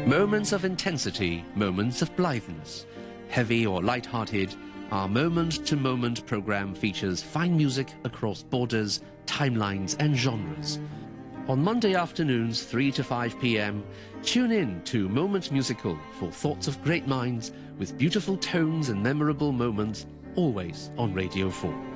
Moments of intensity, moments of blitheness. Heavy or light-hearted, our moment-to-moment programme features fine music across borders, timelines and genres. On Monday afternoons, 3 to 5 p.m, tune in to Moment Musical for thoughts of great minds with beautiful tones and memorable moments, always on Radio 4.